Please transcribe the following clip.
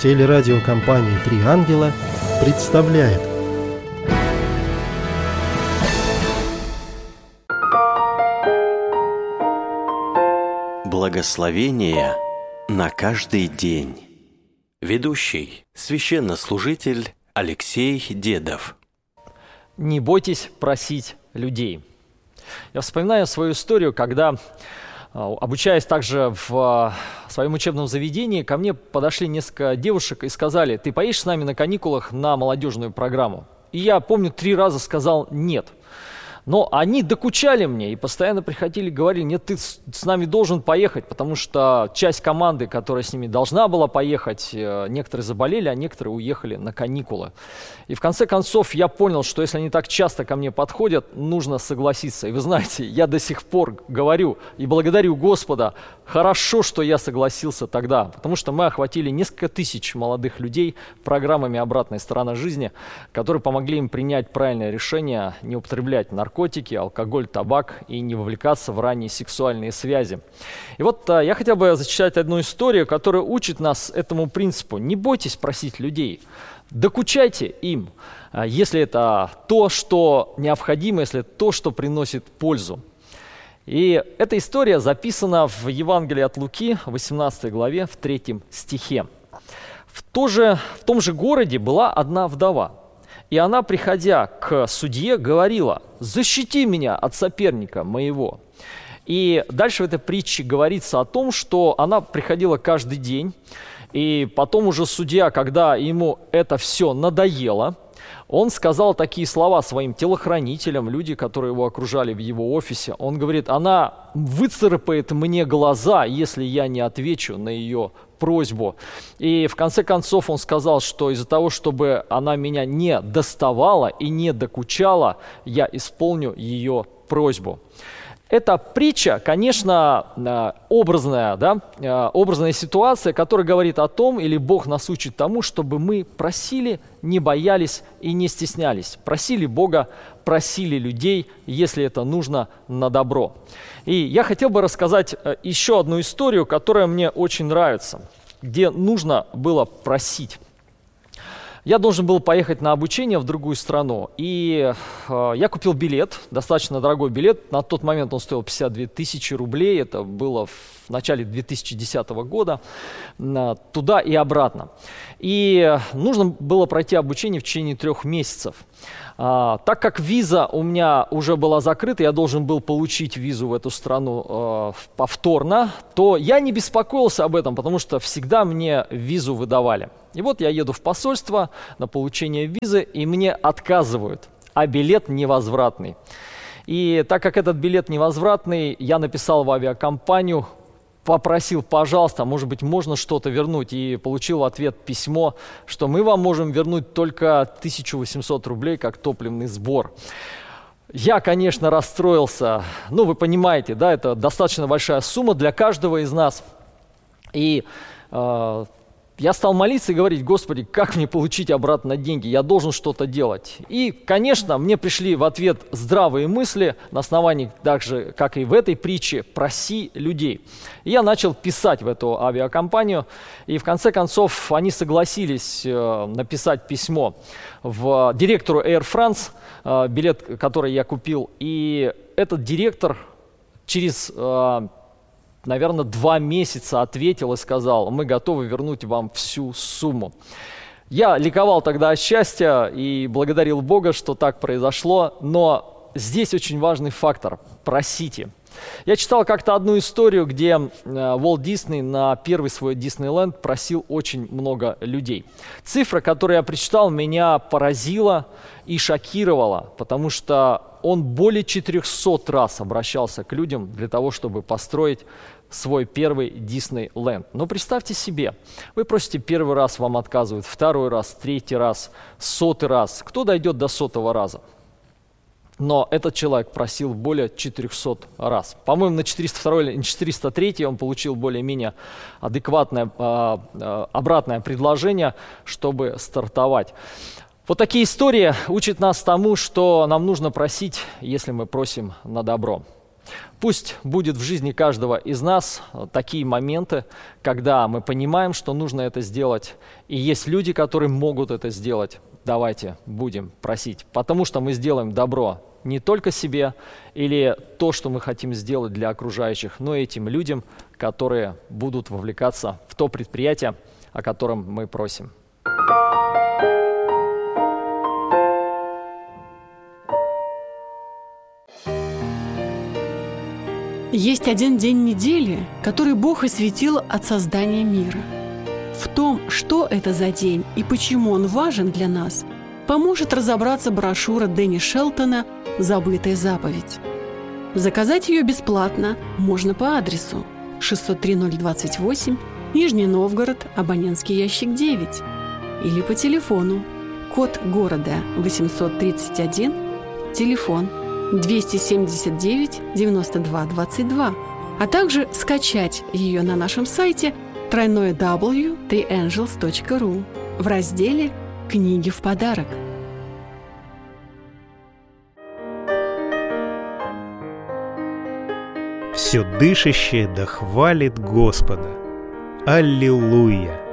Телерадиокомпания «Три ангела» представляет. Благословение на каждый день. Ведущий священнослужитель Алексей Дедов. Не бойтесь просить людей. Я вспоминаю свою историю, когда, обучаясь также в своем учебном заведении, ко мне подошли несколько девушек и сказали: «Ты поедешь с нами на каникулах на молодежную программу?» И я помню, 3 раза сказал «нет». Но они докучали мне и постоянно приходили и говорили: «Нет, ты с нами должен поехать», потому что часть команды, которая с ними должна была поехать, некоторые заболели, а некоторые уехали на каникулы. И в конце концов я понял, что если они так часто ко мне подходят, нужно согласиться. И вы знаете, я до сих пор говорю и благодарю Господа, хорошо, что я согласился тогда, потому что мы охватили несколько тысяч молодых людей программами «Обратная сторона жизни», которые помогли им принять правильное решение не употреблять наркотики, алкоголь, табак и не вовлекаться в ранние сексуальные связи. И вот я хотел бы зачитать одну историю, которая учит нас этому принципу. Не бойтесь просить людей, докучайте им, если это то, что необходимо, если это то, что приносит пользу. И эта история записана в Евангелии от Луки, 18 главе, в 3 стихе. В том же городе была одна вдова. И она, приходя к судье, говорила: «Защити меня от соперника моего». И дальше в этой притче говорится о том, что она приходила каждый день, и потом уже судья, когда ему это все надоело, он сказал такие слова своим телохранителям, люди, которые его окружали в его офисе. Он говорит: «Она выцарапает мне глаза, если я не отвечу на ее просьбу». И в конце концов он сказал, что из-за того, чтобы она меня не доставала и не докучала, я исполню ее просьбу. Эта притча, конечно, образная ситуация, которая говорит о том, или Бог нас учит тому, чтобы мы просили, не боялись и не стеснялись. Просили Бога, просили людей, если это нужно, на добро. И я хотел бы рассказать еще одну историю, которая мне очень нравится, где нужно было просить. Я должен был поехать на обучение в другую страну, и я купил билет, достаточно дорогой билет. На тот момент он стоил 52 тысячи рублей, это было в начале 2010 года, туда и обратно. И нужно было пройти обучение в течение 3 месяцев. Так как виза у меня уже была закрыта, я должен был получить визу в эту страну повторно, то я не беспокоился об этом, потому что всегда мне визу выдавали. И вот я еду в посольство на получение визы, и мне отказывают, а билет невозвратный. И так как этот билет невозвратный, я написал в авиакомпанию, попросил: пожалуйста, может быть, можно что-то вернуть, и получил в ответ письмо, что мы вам можем вернуть только 1800 рублей как топливный сбор. Я, конечно, расстроился. Вы понимаете, да, это достаточно большая сумма для каждого из нас. И я стал молиться и говорить: Господи, как мне получить обратно деньги? Я должен что-то делать. И, конечно, мне пришли в ответ здравые мысли на основании, так же, как и в этой притче, проси людей. И я начал писать в эту авиакомпанию, и в конце концов они согласились написать письмо в директору Air France, билет, который я купил. И этот директор через наверное, 2 месяца ответил и сказал: мы готовы вернуть вам всю сумму. Я ликовал тогда от счастья и благодарил Бога, что так произошло, но здесь очень важный фактор – просите. Я читал как-то одну историю, где Уолт Дисней на первый свой Диснейленд просил очень много людей. Цифра, которую я прочитал, меня поразила и шокировала, потому что он более 400 раз обращался к людям для того, чтобы построить свой первый Диснейленд. Но представьте себе, вы просите 1-й раз, вам отказывают, 2-й раз, 3-й раз, 100-й раз. Кто дойдет до 100-го раза? Но этот человек просил более 400 раз. По-моему, на 402 или 403 он получил более-менее адекватное обратное предложение, чтобы стартовать. Вот такие истории учат нас тому, что нам нужно просить, если мы просим на добро. Пусть будет в жизни каждого из нас такие моменты, когда мы понимаем, что нужно это сделать, и есть люди, которые могут это сделать. Давайте будем просить, потому что мы сделаем добро не только себе или то, что мы хотим сделать для окружающих, но и этим людям, которые будут вовлекаться в то предприятие, о котором мы просим. Есть один день недели, который Бог осветил от создания мира. В том, что это за день и почему он важен для нас, поможет разобраться брошюра Дэнни Шелтона «Забытая заповедь». Заказать ее бесплатно можно по адресу 603-028, Нижний Новгород, абонентский ящик 9, или по телефону, код города 831, телефон 279-92-22, а также скачать ее на нашем сайте www.3angels.ru в разделе «Книги в подарок». Все дышащее да хвалит Господа. Аллилуйя!